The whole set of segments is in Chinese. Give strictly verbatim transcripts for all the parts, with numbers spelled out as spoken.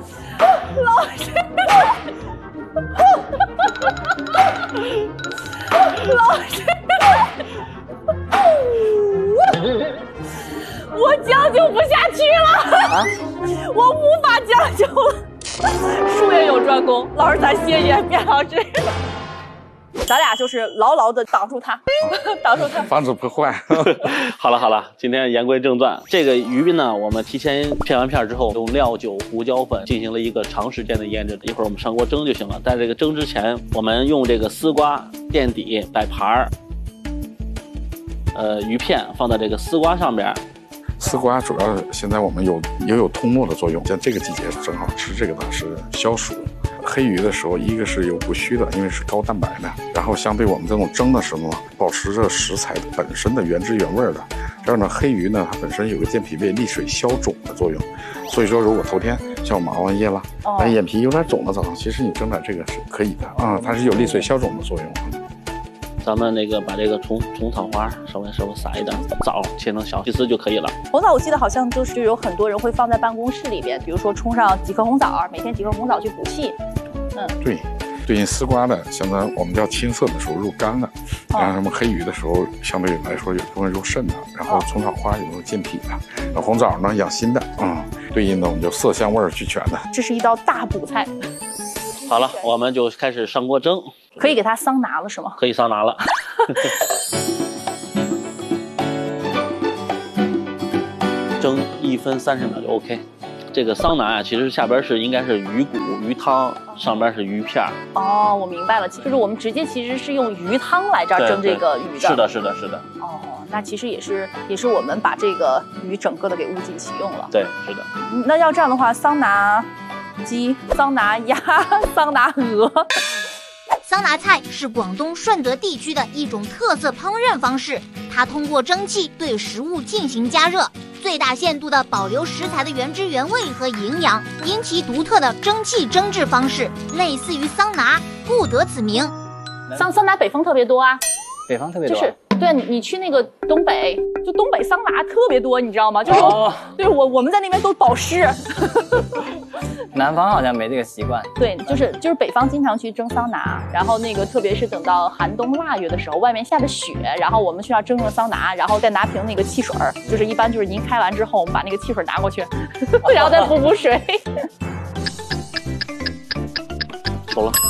老师，老师，我将就不下去了，啊、我无法将就了。术业有专攻，老师咱歇歇，别老师。咱俩就是牢牢的挡住它，挡住它， 防止破坏。 好了好了，今天言归正传，这个鱼呢，我们提前片完片之后，用料酒、胡椒粉进行了一个长时间的腌制，一会儿我们上锅蒸就行了。在这个蒸之前，我们用这个丝瓜垫底摆盘儿，呃，鱼片放在这个丝瓜上边。 丝瓜主要现在我们有也有通络的作用，像这个季节正好吃这个呢是消暑。黑鱼的时候，一个是有补虚的，因为是高蛋白的，然后相对我们这种蒸的时候，保持着食材本身的原汁原味的。这样呢，黑鱼呢它本身有个健脾胃、利水消肿的作用，所以说如果头天像我们熬完夜了，但、哦、眼皮有点肿的早上，其实你蒸点这个是可以的啊、嗯，它是有利水消肿的作用。 咱们那个把这个虫虫草花稍微稍微撒一点，枣切成小细丝就可以了。 红枣我记得好像就是有很多人会放在办公室里边，比如说冲上几颗红枣，每天几颗红枣去补气。嗯， 对，最近丝瓜的，相当我们叫青色的时候入肝的，然后什么黑鱼的时候相对来说有部分入肾的，然后虫草花有健脾的，然后红枣呢养心的，嗯，对应的我们就色香味俱全的。 这是一道大补菜。 好了，我们就开始上锅蒸。 可以给它桑拿了是吗？ 可以桑拿了。蒸一分三十秒就 OK。这个桑拿啊，其实下边是应该是鱼骨、鱼汤，上边是鱼片。 哦，我明白了，就是我们直接其实是用鱼汤来这儿蒸这个鱼的。 是的，是的，是的。 哦，那其实也是也是我们把这个鱼整个的给物尽其用了。 对，是的。 那要这样的话，桑拿鸡、桑拿鸭、桑拿鹅。 桑拿菜是广东顺德地区的一种特色烹饪方式，它通过蒸汽对食物进行加热，最大限度地保留食材的原汁原味和营养，因其独特的蒸汽蒸制方式，类似于桑拿，故得此名。 桑桑拿北方特别多啊， 北方特别多、啊， 就是对你去那个东北，就东北桑拿特别多，你知道吗？就是、哦、对我我们在那边都保湿。 南方好像没这个习惯。 对，就是就是北方经常去蒸桑拿，然后那个特别是等到寒冬腊月的时候，外面下着雪，然后我们去那蒸个桑拿，然后再拿瓶那个汽水，就是一般就是您开完之后，我们把那个汽水拿过去，然后再补补水。 走了，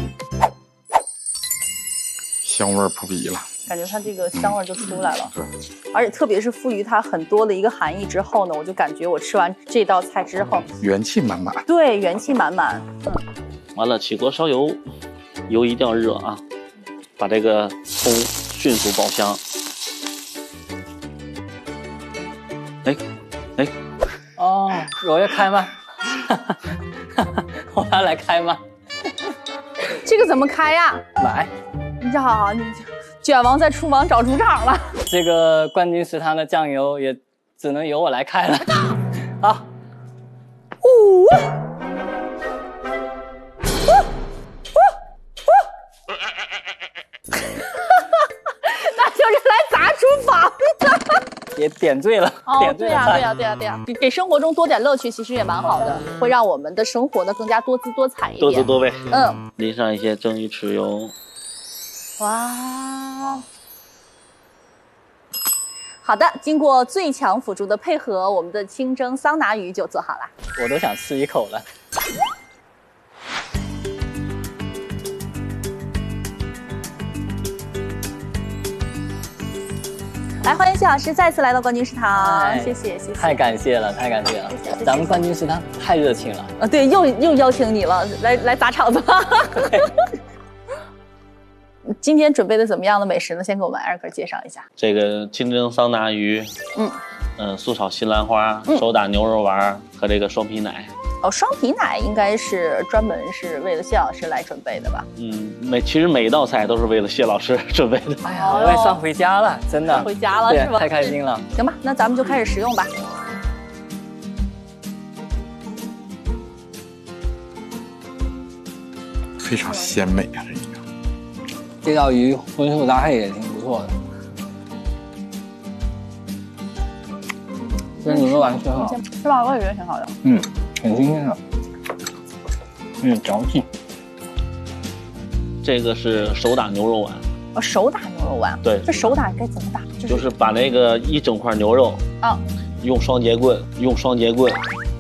香味扑鼻了。 感觉它这个香味就出来了，嗯、而且特别是赋予它很多的一个含义之后呢，我就感觉我吃完这道菜之后， 元气满满。 对，元气满满。嗯， 完了，起锅烧油，油一定要热啊，把这个葱迅速爆香。哎，哎， 哦，我要开吗？我要来开吗？ 这个怎么开呀？ 来， 你好，你。卷王在厨房找组长了。 这个冠军食堂的酱油也只能由我来开了。好， 呜，那就是来砸厨房的。 也点缀了。 哦，点缀对呀、啊，对呀、啊，对呀、啊，对呀、啊，给生活中多点乐趣，其实也蛮好的，会让我们的生活呢更加多姿多彩一点。 多姿多味。 嗯， 淋上一些蒸鱼豉油。 哇，好的，经过最强辅助的配合，我们的清蒸桑拿鱼就做好了。 我都想吃一口了。 来，欢迎谢老师再次来到冠军食堂，谢谢谢谢， 太感谢了，太感谢了，谢谢咱们冠军食堂太热情了啊！对，又又邀请你了，来来砸场子吧。今天准备的怎么样的美食呢？先给我们艾瑞克介绍一下。 这个清蒸桑拿鱼，嗯嗯、呃，素炒西兰花，嗯、手打牛肉丸和这个双皮奶。 哦，双皮奶应该是专门是为了谢老师来准备的吧？ 嗯，每其实每一道菜都是为了谢老师准备的。 哎呀，我也算回家了，真的回家了是吧？ 太开心了。 行吧，那咱们就开始食用吧。 非常鲜美啊，这个。 这道鱼荤素搭配也挺不错的，这牛肉丸挺好， 是吧？我也觉得挺好的， 嗯，很新鲜的。 嗯，嚼劲。 这个是手打牛肉丸。 哦，手打牛肉丸。 对， 这手打该怎么打？就是、 就是把那个一整块牛肉啊， 用双节棍，用双节棍。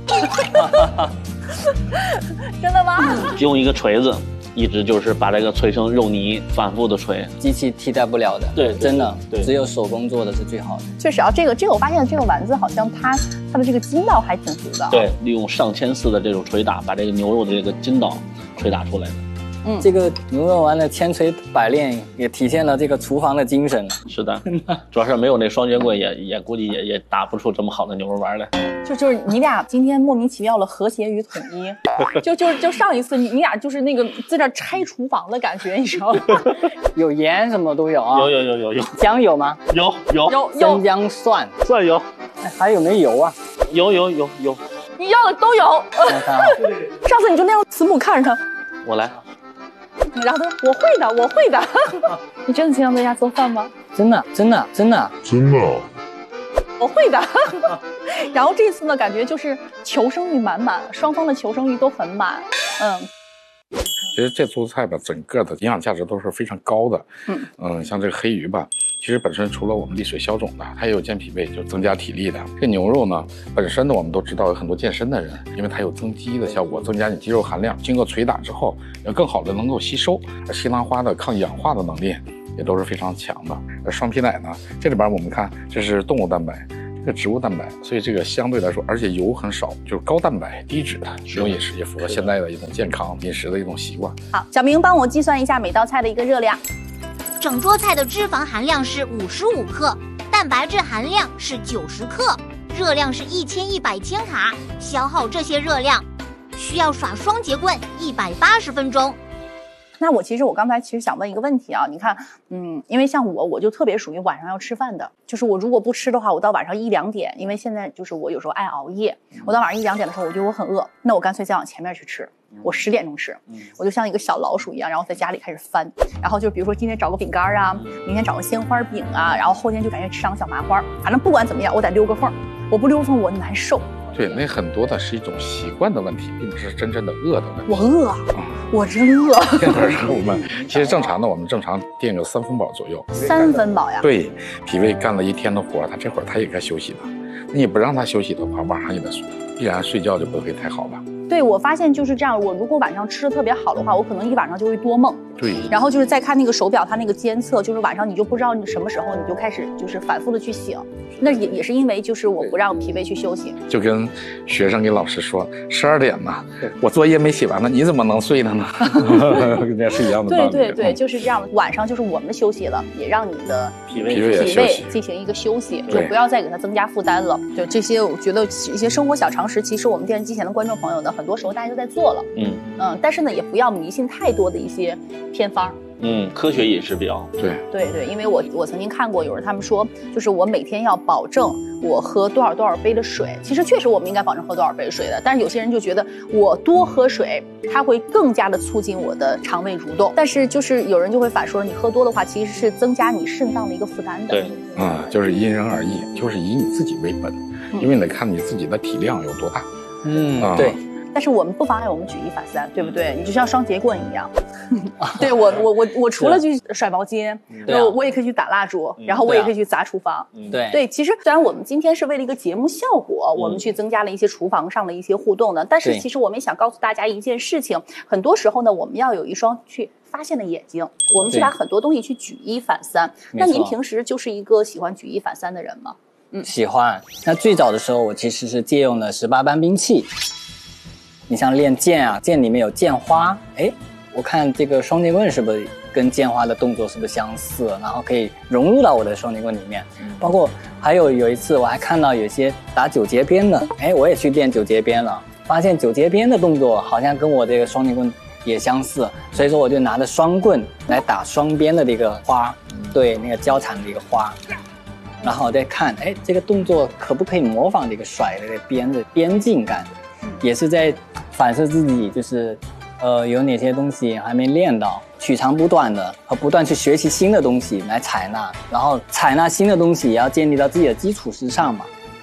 真的吗？ 用一个锤子。一直就是把这个锤成肉泥，反复的锤， 机器替代不了的。 对， 真的， 对， 只有手工做的是最好的。 确实啊，这个这个我发现这个丸子好像它它的这个筋道还挺足的、啊。 对，利用上千次的这种锤打，把这个牛肉的这个筋道锤打出来的。 嗯， 这个牛肉丸的千锤百炼也体现了这个厨房的精神。 是的，主要是没有那双节棍也，也也估计也也打不出这么好的牛肉丸来。 就就是你俩今天莫名其妙的和谐与统一，就就就上一次你你俩就是那个在这拆厨房的感觉，你知道吗？ 有盐什么都有啊。 有有有有有。 姜有吗？ 有有有有。 生姜蒜蒜有。 哎，还有没油啊？ 有有有有。 你要的都有。 我看啊。 上次你就那样慈母看着他。 我来。 然后他说我会的，我会的。你真的经常在家做饭吗？ 真的，真的，真的， 真的。 我会的。然后这次呢，感觉就是求生欲满满，双方的求生欲都很满。嗯。 其实这做菜吧，整个的营养价值都是非常高的。嗯嗯，像这个黑鱼吧，其实本身除了我们利水消肿的，它也有健脾胃，就增加体力的。这牛肉呢，本身呢我们都知道有很多健身的人，因为它有增肌的效果，增加你肌肉含量。经过捶打之后，要更好的能够吸收。西兰花的抗氧化的能力也都是非常强的。双皮奶呢，这里边我们看这是动物蛋白。这个植物蛋白，所以这个相对来说，而且油很少，就是高蛋白低脂的这种饮食，也符合现在的一种健康饮食的一种习惯。 好，小明帮我计算一下每道菜的一个热量。 整桌菜的脂肪含量是五十五克，蛋白质含量是九十克，热量是一千一百千卡。消耗这些热量，需要耍双节棍一百八十分钟。 那我其实我刚才其实想问一个问题啊，你看，嗯，因为像我，我就特别属于晚上要吃饭的，就是我如果不吃的话，我到晚上一两点，因为现在就是我有时候爱熬夜，我到晚上一两点的时候，我觉得我很饿，那我干脆再往前面去吃，我十点钟吃，我就像一个小老鼠一样，然后在家里开始翻，然后就比如说今天找个饼干啊，明天找个鲜花饼啊，然后后天就感觉吃上个小麻花，反正不管怎么样，我得溜个缝，我不溜缝我难受。 对，那很多的是一种习惯的问题，并不是真正的饿的问题。 我饿，嗯、我真饿。 我们其实正常的，我们正常垫个三分饱左右。 三分饱呀？ 对，脾胃干了一天的活，他这会儿他也该休息的。你不让他休息的话，晚上也得必然睡觉就不会太好了。 对，我发现就是这样。我如果晚上吃的特别好的话，我可能一晚上就会多梦。 对。 然后就是再看那个手表，它那个监测，就是晚上你就不知道你什么时候你就开始就是反复的去醒。那也也是因为就是我不让脾胃去休息。 就跟学生给老师说，十二点呢，我作业没写完呢，你怎么能睡了呢？这是一样的道理。 对对对，就是这样的。晚上就是我们休息了，也让你的脾胃脾胃脾胃进行一个休息，就不要再给它增加负担了。就这些，我觉得一些生活小常识，其实我们电视机前的观众朋友呢，很多时候大家都在做了。嗯嗯，但是呢，也不要迷信太多的一些偏方。 嗯，科学饮食比较对对对，因为我我曾经看过有人他们说，就是我每天要保证我喝多少多少杯的水。其实确实我们应该保证喝多少杯水的，但是有些人就觉得我多喝水，它会更加的促进我的肠胃蠕动。但是就是有人就会反说，你喝多的话，其实是增加你肾脏的一个负担的。 对， 啊、嗯，就是因人而异，就是以你自己为本，嗯、因为你得看你自己的体量有多大。 嗯， 啊、 对。 但是我们不妨碍我们举一反三，对不对？你就像双节棍一样，对我我我我除了去甩毛巾，然后我也可以去打蜡烛，然后我也可以去砸厨房。 对对，其实虽然我们今天是为了一个节目效果，我们去增加了一些厨房上的一些互动的，但是其实我们也想告诉大家一件事情，很多时候呢，我们要有一双去发现的眼睛，我们去把很多东西去举一反三。那您平时就是一个喜欢举一反三的人吗？ 嗯，喜欢。那最早的时候，我其实是借用了十八般兵器。你像练剑啊，剑里面有剑花，哎，我看这个双节棍是不是跟剑花的动作是不是相似，然后可以融入到我的双节棍里面。包括还有有一次我还看到有些打九节鞭的，哎，我也去练九节鞭了，发现九节鞭的动作好像跟我这个双节棍也相似，所以说我就拿着双棍来打双边的这个花，对，那个交缠的一个花。然后我再看，哎，这个动作可不可以模仿这个甩的这个鞭的边劲感，也是在反射自己，就是呃有哪些东西还没练到，取长补短的，和不断去学习新的东西来采纳，然后采纳新的东西也要建立到自己的基础之上嘛。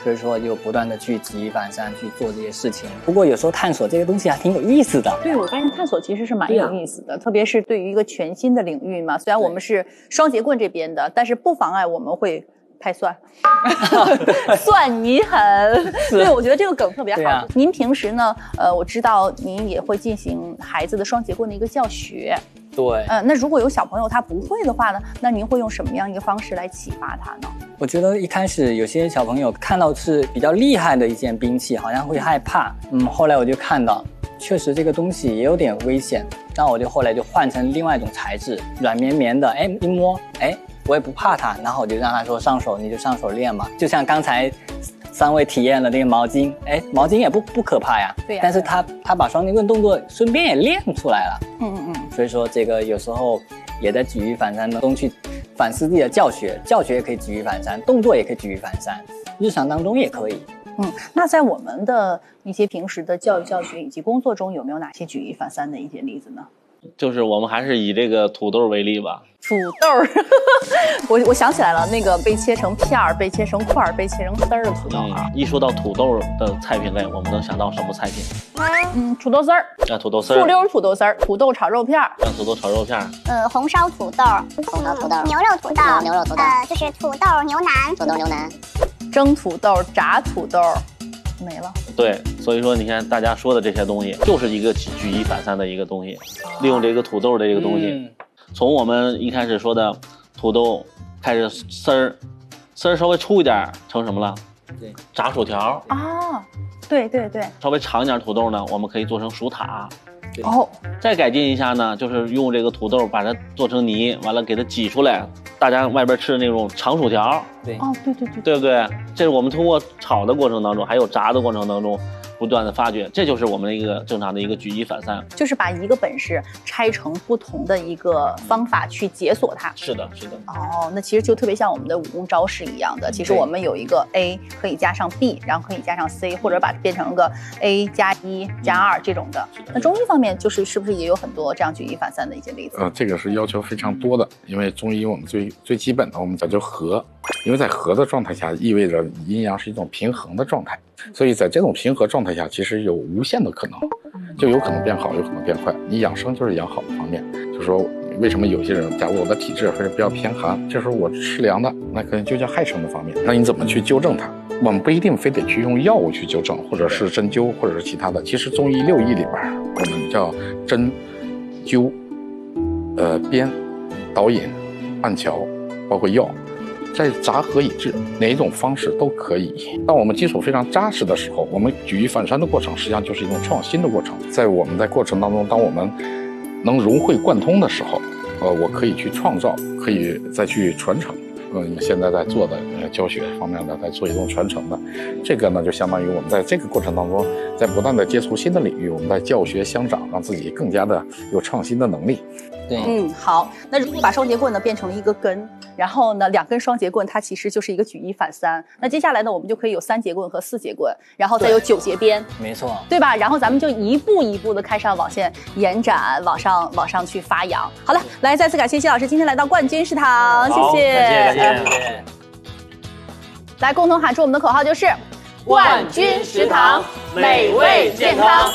所以说就不断的去举一反三去做这些事情。不过有时候探索这个东西还挺有意思的。 对，我发现探索其实是蛮有意思的，啊、特别是对于一个全新的领域嘛。虽然我们是双节棍这边的，但是不妨碍我们会拍蒜，蒜你狠。对，我觉得这个梗特别好。啊、您平时呢，呃，我知道您也会进行孩子的双节棍的一个教学。 对， 呃，那如果有小朋友他不会的话呢，那您会用什么样一个方式来启发他呢？ 我觉得一开始有些小朋友看到是比较厉害的一件兵器，好像会害怕。嗯，后来我就看到，确实这个东西也有点危险，然后我就后来就换成另外一种材质，软绵绵的，哎，一摸，哎，我也不怕它，然后我就让他说上手，你就上手练嘛。就像刚才三位体验了那个毛巾，哎，毛巾也不不可怕呀， 对呀。 但是他他把双节棍动作顺便也练出来了， 嗯嗯嗯。 所以说这个有时候也在举一反三当中去反思自己的教学，教学也可以举一反三，动作也可以举一反三，日常当中也可以。 嗯，那在我们的一些平时的教育教学以及工作中，有没有哪些举一反三的一些例子呢？ 就是我们还是以这个土豆为例吧。 土豆儿，我我想起来了，那个被切成片儿、被切成块儿、被切成丝儿的土豆啊、 嗯。一说到土豆的菜品类，我们能想到什么菜品？ 嗯，土豆丝儿。 啊，土豆丝儿。 醋溜土豆丝儿，土豆炒肉片儿。 像土豆炒肉片儿。 呃，红烧土豆，红烧土豆，牛肉土豆，牛肉土豆，呃，就是土豆牛腩，土豆牛腩， 蒸土豆、炸土豆。没了。 对，所以说你看大家说的这些东西，就是一个举一反三的一个东西，利用这个土豆的这个东西，嗯、从我们一开始说的土豆开始丝儿，丝儿稍微粗一点成什么了？ 对， 炸薯条啊，对对对， 稍微长一点土豆呢，我们可以做成薯塔。 哦， 再改进一下呢，就是用这个土豆把它做成泥，完了给它挤出来，大家外边吃的那种长薯条。 对， 哦，对对对， 对不对？这是我们通过炒的过程当中，还有炸的过程当中，不断的发掘，这就是我们的一个正常的一个举一反三， 就是把一个本事拆成不同的一个方法去解锁它。 是的，是的。 哦，那其实就特别像我们的武功招式一样的，其实我们有一个 A 可以加上 B， 然后可以加上 C， 或者把它变成个 A 加一加二这种的。那中医方面就是是不是也有很多这样举一反三的一些例子？ 呃，这个是要求非常多的，因为中医我们最最基本的我们讲究和，因为在和的状态下意味着阴阳是一种平衡的状态，所以在这种平和状态下，其实有无限的可能，就有可能变好，有可能变坏。你养生就是养好的方面，就是说为什么有些人，假如我的体质还是比较偏寒，这时候我吃凉的，那可能就叫害生的方面，那你怎么去纠正它？我们不一定非得去用药物去纠正，或者是针灸，或者是其他的。其实中医六艺里边，我们叫针、灸、呃砭、导引、按桥，包括药。在杂合以治，哪一种方式都可以。当我们基础非常扎实的时候，我们举一反三的过程实际上就是一种创新的过程。在我们在过程当中，当我们能融会贯通的时候，呃，我可以去创造，可以再去传承。嗯，现在在做的呃教学方面的，在做一种传承的，这个呢就相当于我们在这个过程当中，在不断的接触新的领域，我们在教学相长，让自己更加的有创新的能力。 对， 嗯，好。那如果把双节棍呢变成了一个根，然后呢两根双节棍它其实就是一个举一反三。那接下来呢我们就可以有三节棍和四节棍，然后再有九节鞭， 没错， 对吧？然后咱们就一步一步的开上网线延展，往上往上去发扬。好了，来再次感谢谢老师今天来到冠军食堂，谢谢， 感谢感谢。 来共同喊出我们的口号就是冠军食堂，美味健康。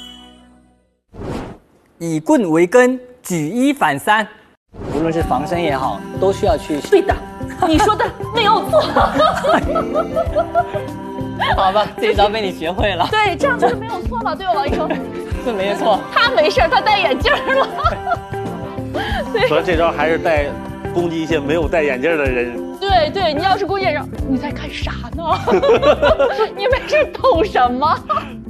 以棍为根，举一反三，无论是防身也好，都需要去。 对的，你说的没有错。 好吧，这一招被你学会了。 对，这样就是没有错了。对吧，王医生？ 这没错。 他没事，他戴眼镜了。 对，所以这招还是带攻击一些没有戴眼镜的人。 对对，你要是攻击人，你在干啥呢？你没事懂什么？